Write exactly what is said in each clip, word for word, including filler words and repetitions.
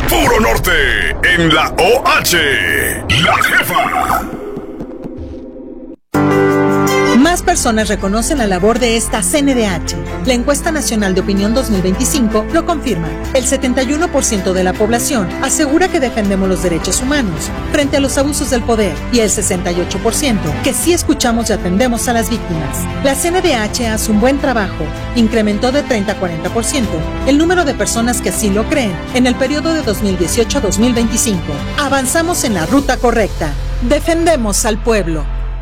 Puro Norte en la O H. La Jefa. Más personas reconocen la labor de esta C N D H. La encuesta nacional de opinión dos mil veinticinco lo confirma. El setenta y uno por ciento de la población asegura que defendemos los derechos humanos frente a los abusos del poder y el sesenta y ocho por ciento que sí escuchamos y atendemos a las víctimas. La C N D H hace un buen trabajo. Incrementó de treinta a cuarenta por ciento el número de personas que así lo creen en el periodo de dos mil dieciocho a dos mil veinticinco. Avanzamos en la ruta correcta. Defendemos al pueblo.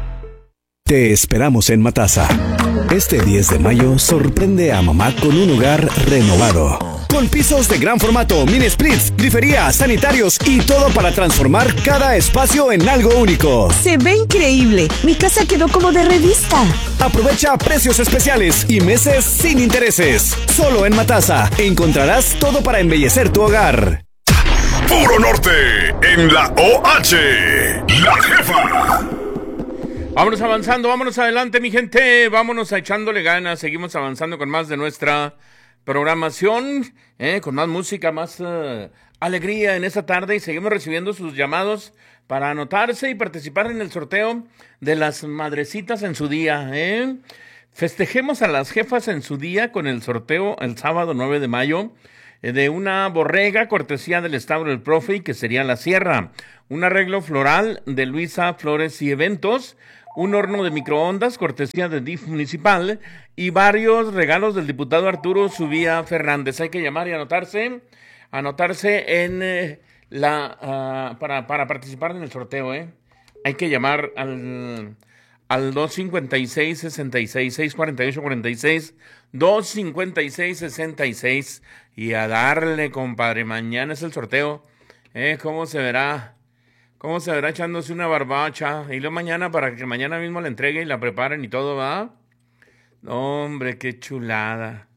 Te esperamos en Matasa. Este diez de mayo sorprende a mamá con un hogar renovado. Con pisos de gran formato, mini splits, grifería, sanitarios y todo para transformar cada espacio en algo único. Se ve increíble. Mi casa quedó como de revista. Aprovecha precios especiales y meses sin intereses. Solo en Matasa encontrarás todo para embellecer tu hogar. Puro Norte en la O H. La Jefa. Vámonos avanzando, vámonos adelante, mi gente. Vámonos echándole ganas. Seguimos avanzando con más de nuestra programación, eh, con más música, más uh, alegría en esta tarde. Y seguimos recibiendo sus llamados para anotarse y participar en el sorteo de las madrecitas en su día. Eh. Festejemos a las jefas en su día con el sorteo el sábado nueve de mayo eh, de una borrega cortesía del establo del Profe, que sería La Sierra. Un arreglo floral de Luisa Flores y Eventos. Un horno de microondas, cortesía de D I F municipal, y varios regalos del diputado Arturo Subía Fernández. Hay que llamar y anotarse, anotarse en eh, la uh, para, para participar en el sorteo, ¿eh? Hay que llamar al, al dos cincuenta y seis, sesenta y seis, seiscientos cuarenta y ocho, cuarenta y seis, dos cincuenta y seis, sesenta y seis, y a darle, compadre. Mañana es el sorteo, ¿eh? ¿Cómo se verá? ¿Cómo se verá echándose una barbacha? Y luego mañana, para que mañana mismo la entreguen y la preparen y todo, ¿va? Hombre, qué chulada.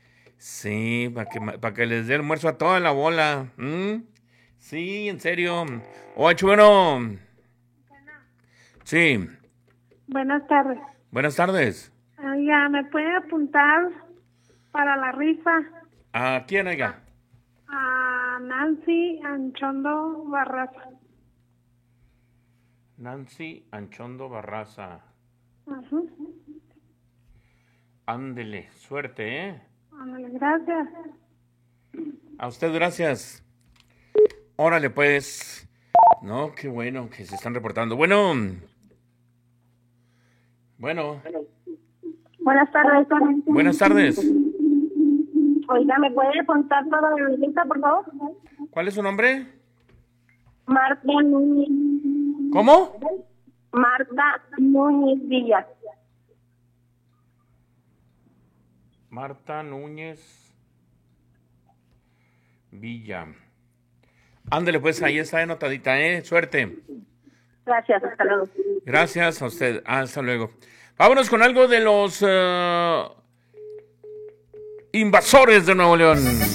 Sí, para que, para que les dé almuerzo a toda la bola. ¿Mm? Sí, en serio. Oye, bueno. Sí. Buenas tardes. Buenas tardes. Oiga, ¿me puede apuntar para la rifa? ¿A quién, oiga? A Nancy Anchondo Barraza. Nancy Anchondo Barraza. Ajá. Ándele, suerte, ¿eh? Ándele, gracias. A usted, gracias. Órale, pues. No, qué bueno que se están reportando. Bueno. Bueno. Buenas tardes. Buenas tardes. Oiga, ¿me puede contar toda la lista, por favor? ¿Cuál es su nombre? Marta Núñez. ¿Cómo? Marta Núñez Villa. Marta Núñez Villa. Ándele, pues, ahí está anotadita, ¿eh? Suerte. Gracias, hasta luego. Gracias a usted, hasta luego. Vámonos con algo de los uh, Invasores de Nuevo León.